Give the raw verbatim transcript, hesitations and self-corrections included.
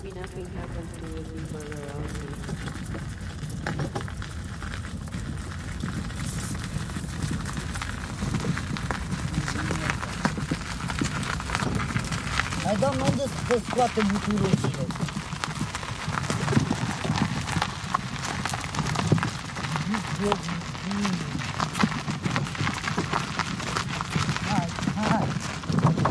Maybe nothing happens to the people around me. Hai, doamnă, unde să scoate buturoșile? Eu,